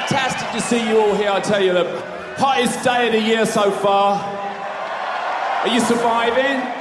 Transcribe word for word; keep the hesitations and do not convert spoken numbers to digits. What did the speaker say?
fantastic to see you all here. I tell you, the hottest day of the year so far. Are you surviving?